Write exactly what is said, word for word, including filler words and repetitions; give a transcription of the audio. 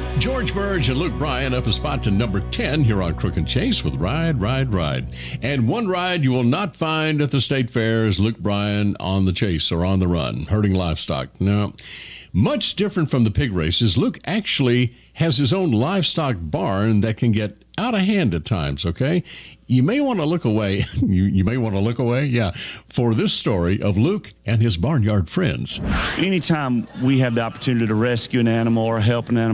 George Burge and Luke Bryan up a spot to number ten here on Crook and Chase with Ride, Ride, Ride. And one ride you will not find at the state fair is Luke Bryan on the chase or on the run, herding livestock. Now, much different from the pig races, Luke actually has his own livestock barn that can get out of hand at times, okay? You may want to look away. You, you may want to look away, yeah, for this story of Luke and his barnyard friends. Anytime we have the opportunity to rescue an animal or help an animal,